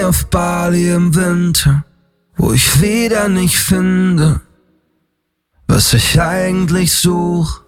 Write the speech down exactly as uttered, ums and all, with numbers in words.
auf Bali im Winter, wo ich wieder nicht finde, was ich eigentlich such.